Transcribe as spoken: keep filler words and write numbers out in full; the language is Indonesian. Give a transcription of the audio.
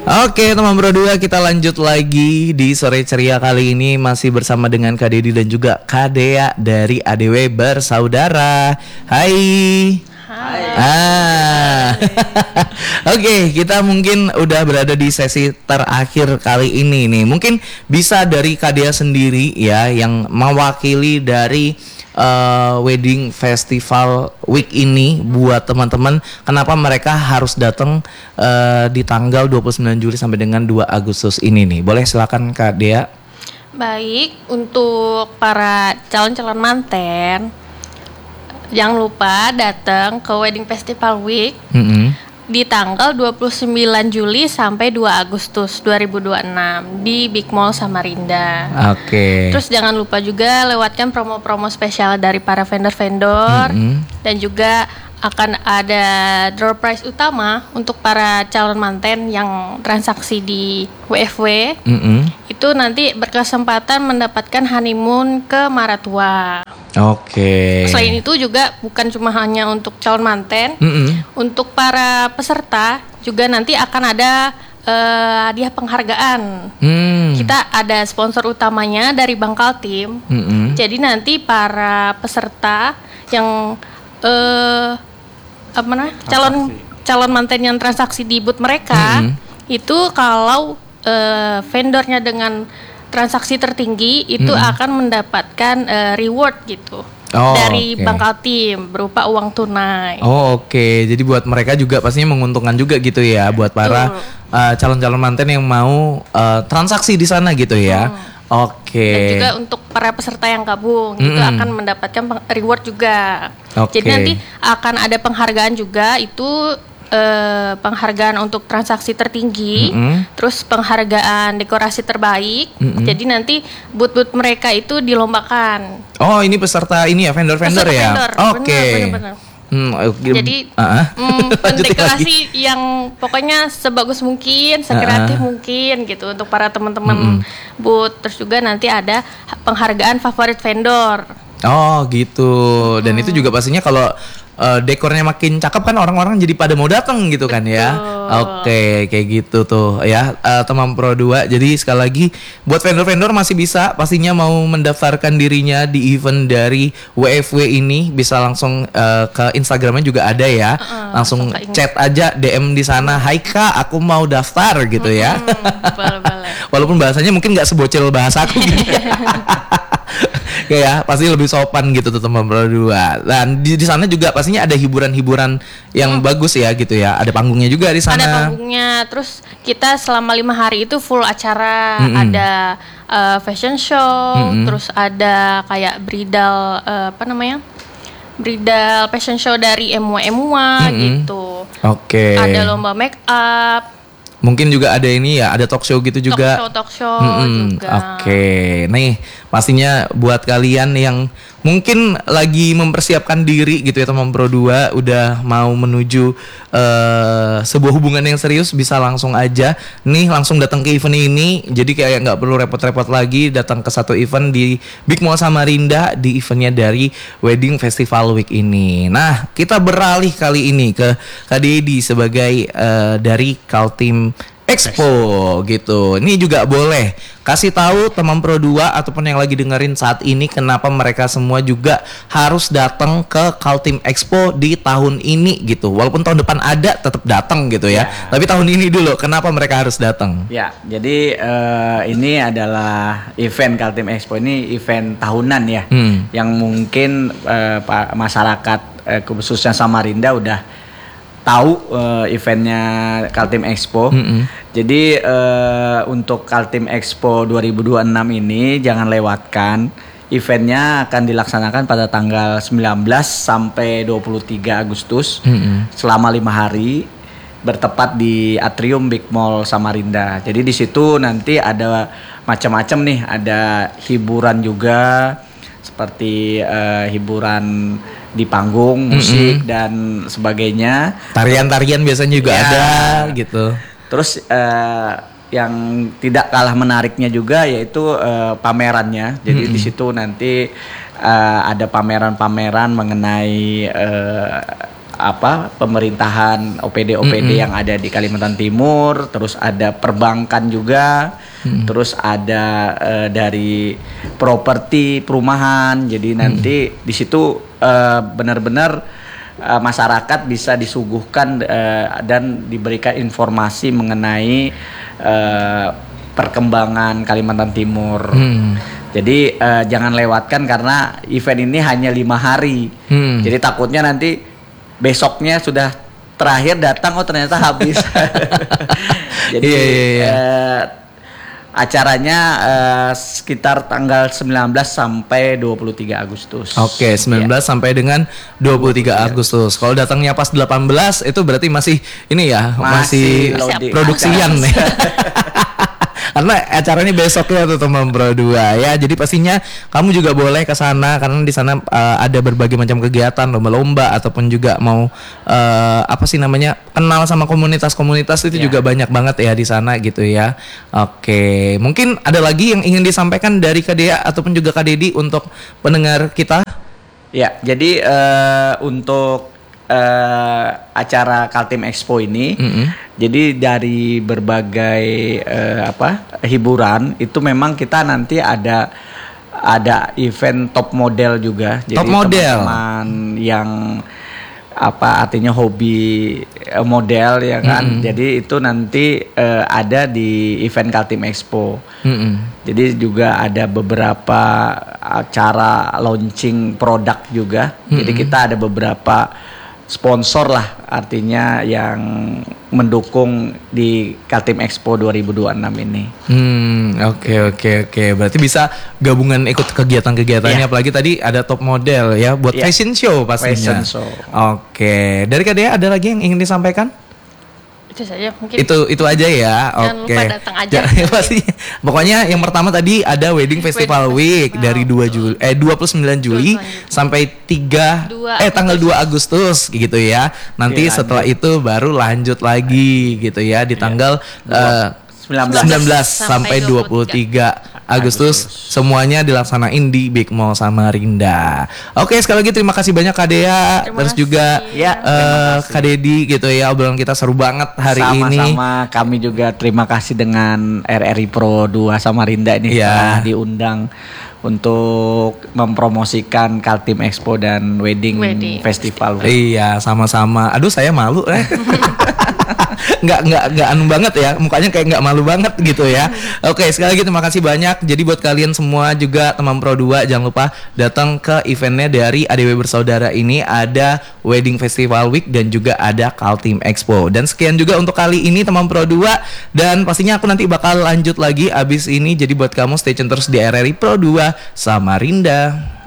Oke teman Pro dua, kita lanjut lagi di sore ceria kali ini masih bersama dengan Kak Dedi dan juga Kak Dea dari A D W Bersaudara. Hai. Hai. Ah. Oke, kita mungkin udah berada di sesi terakhir kali ini nih. Mungkin bisa dari Kak Dea sendiri ya yang mewakili dari Uh, wedding festival week ini buat teman-teman, kenapa mereka harus datang uh, di tanggal dua puluh sembilan Juli sampai dengan dua Agustus ini nih. Boleh silakan Kak Dea. Baik, untuk para calon-calon manten jangan lupa datang ke Wedding Festival Week mm-hmm. di tanggal dua puluh sembilan Juli sampai dua Agustus dua ribu dua puluh enam di Big Mall Samarinda. Oke. Okay. Terus jangan lupa juga lewatkan promo-promo spesial dari para vendor-vendor mm-hmm. dan juga akan ada door prize utama untuk para calon manten yang transaksi di W F W. Mm-hmm. Itu nanti berkesempatan mendapatkan honeymoon ke Maratua. Oke. Okay. Selain itu juga bukan cuma hanya untuk calon manten, mm-hmm. untuk para peserta juga nanti akan ada uh, hadiah penghargaan. Mm. Kita ada sponsor utamanya dari Bangkal Team. Mm-hmm. Jadi nanti para peserta yang uh, apa namanya calon calon manten yang transaksi di booth mereka mm-hmm. itu kalau uh, vendornya dengan transaksi tertinggi itu mm-hmm. akan mendapatkan uh, reward gitu oh, dari okay. Bangkal Team berupa uang tunai. Oh oke, okay. Jadi buat mereka juga pastinya menguntungkan juga gitu ya buat para uh, calon-calon manten yang mau uh, transaksi di sana gitu ya. Hmm. Oke. Okay. Dan juga untuk para peserta yang gabung mm-hmm. itu akan mendapatkan reward juga. Okay. Jadi nanti akan ada penghargaan juga itu eh, penghargaan untuk transaksi tertinggi, mm-hmm. terus penghargaan dekorasi terbaik. Mm-hmm. Jadi nanti booth-booth mereka itu dilombakan. Oh ini peserta ini ya vendor-vendor peserta ya. Oke. Okay. Hmm, Jadi uh-huh. mm, pendekorasi yang pokoknya sebagus mungkin, sekreatif uh-huh. mungkin gitu untuk para teman-teman mm-hmm. booth. Terus juga nanti ada penghargaan favorit vendor. Oh gitu. Dan hmm. itu juga pastinya kalau uh, dekornya makin cakep kan orang-orang jadi pada mau datang gitu kan. Betul. Ya. Oke, kayak gitu tuh ya uh, teman Pro dua. Jadi sekali lagi buat vendor-vendor masih bisa pastinya mau mendaftarkan dirinya di event dari W F W ini bisa langsung uh, ke Instagramnya juga ada ya. Uh-uh, langsung chat aja D M di sana. Hai Kak, aku mau daftar gitu uh-huh. ya. Boleh-boleh. Walaupun bahasanya mungkin nggak sebocil bahasa aku gitu. Ya pasti lebih sopan gitu tuh teman Pro dua. Dan di, di sana juga pastinya ada hiburan-hiburan yang hmm. bagus ya gitu ya. Ada panggungnya juga di sana. Ada panggungnya. Terus kita selama lima hari itu full acara. Mm-hmm. Ada uh, fashion show. Mm-hmm. Terus ada kayak bridal uh, apa namanya? Bridal fashion show dari M W M W mm-hmm. gitu. Oke. Okay. Ada lomba make up. Mungkin juga ada ini ya, ada talk show gitu juga. Talk show, talk show mm-hmm. juga. Oke, okay. Nih pastinya buat kalian yang mungkin lagi mempersiapkan diri gitu ya teman Pro dua, udah mau menuju uh, sebuah hubungan yang serius, bisa langsung aja nih langsung datang ke event ini. Jadi kayak nggak perlu repot-repot lagi datang ke satu event di Big Mall Samarinda di eventnya dari Wedding Festival Week ini. Nah kita beralih kali ini ke Kak Dedi sebagai uh, dari Kaltim Expo gitu. Ini juga boleh kasih tahu teman Pro dua ataupun yang lagi dengerin saat ini kenapa mereka semua juga harus datang ke Kaltim Expo di tahun ini gitu. Walaupun tahun depan ada tetap datang gitu ya. ya. Tapi tahun ini dulu kenapa mereka harus datang? Ya, jadi uh, ini adalah event Kaltim Expo ini event tahunan ya. Hmm. Yang mungkin uh, masyarakat uh, khususnya Samarinda udah tahu uh, eventnya Kaltim Expo. Mm-hmm. Jadi uh, untuk Kaltim Expo dua ribu dua puluh enam ini jangan lewatkan. Eventnya akan dilaksanakan pada tanggal sembilan belas sampai dua puluh tiga Agustus mm-hmm. selama lima hari, bertepat di Atrium Big Mall Samarinda. Jadi di situ nanti ada macam-macam nih, ada hiburan juga seperti uh, hiburan di panggung, musik mm-hmm. dan sebagainya. Tarian-tarian biasanya juga ya. Ada gitu. Terus uh, yang tidak kalah menariknya juga yaitu uh, pamerannya. Jadi mm-hmm. di situ nanti uh, ada pameran-pameran mengenai uh, apa pemerintahan O P D O P D mm-hmm. yang ada di Kalimantan Timur, terus ada perbankan juga, mm. terus ada uh, dari properti perumahan. Jadi nanti mm. di situ uh, benar-benar uh, masyarakat bisa disuguhkan uh, dan diberikan informasi mengenai uh, perkembangan Kalimantan Timur. Mm. Jadi uh, jangan lewatkan karena event ini hanya lima hari. Mm. Jadi takutnya nanti besoknya sudah terakhir datang, oh ternyata habis. Jadi yeah, yeah, yeah. Eh, acaranya eh, sekitar tanggal sembilan belas sampai dua puluh tiga Agustus. Oke, okay, sembilan belas yeah. sampai dengan dua puluh tiga Agustus. Kalau datangnya pas delapan belas itu berarti masih ini ya, masih, masih produksian nih. Karena acaranya besok ya tuh teman Pro dua ya. Jadi pastinya kamu juga boleh ke sana karena di sana uh, ada berbagai macam kegiatan, lomba-lomba ataupun juga mau uh, apa sih namanya? kenal sama komunitas-komunitas itu yeah. juga banyak banget ya di sana gitu ya. Oke, mungkin ada lagi yang ingin disampaikan dari Kak Dea ataupun juga Kak Dedi untuk pendengar kita? Ya, jadi uh, untuk Uh, acara Kaltim Expo ini, mm-hmm. jadi dari berbagai uh, apa hiburan itu memang kita nanti ada ada event top model juga. Top jadi model teman-teman yang apa artinya hobi uh, model ya kan. Mm-hmm. Jadi itu nanti uh, ada di event Kaltim Expo. Mm-hmm. Jadi juga ada beberapa acara launching produk juga. Mm-hmm. Jadi kita ada beberapa sponsor lah artinya yang mendukung di Kaltim Expo dua ribu dua puluh enam ini. Hmm, oke okay, oke okay, oke. Okay. Berarti bisa gabungan ikut kegiatan-kegiatannya, yeah. apalagi tadi ada top model ya buat yeah. fashion show pastinya. Fashion show. Oke. Okay. Dari Kak Dea ada lagi yang ingin disampaikan? Itu saja mungkin. Itu itu aja ya. Jangan Oke. lupa datang aja. Pasti. Pokoknya yang pertama tadi ada Wedding Festival Wedding Week Festival. Dari dua Juli eh dua puluh sembilan Juli sampai tiga eh tanggal dua Agustus gitu ya. Nanti ya, setelah lanjut. itu baru lanjut lagi gitu ya di tanggal ya. uh, sembilan belas sampai dua puluh tiga Agustus, Agustus semuanya dilaksanain di Big Mall Samarinda. Oke, sekali lagi terima kasih banyak Kak Dea, terus kasih. juga ya, uh, Kak Dedi gitu ya, obrolan kita seru banget hari Sama-sama, ini. Sama-sama kami juga terima kasih dengan R R I Pro dua Samarinda ini ya. telah diundang untuk mempromosikan Kaltim Expo dan Wedding, Wedding. Festival. Iya, sama-sama. Aduh, saya malu eh. nggak nggak nggak anu banget ya, mukanya kayak nggak malu banget gitu ya. Oke, sekali lagi terima kasih banyak. Jadi buat kalian semua juga teman Pro dua jangan lupa datang ke eventnya dari A D W Bersaudara ini. Ada Wedding Festival Week dan juga ada Kaltim Expo. Dan sekian juga untuk kali ini teman Pro dua, dan pastinya aku nanti bakal lanjut lagi abis ini. Jadi buat kamu stay tune terus di R R I Pro dua Samarinda.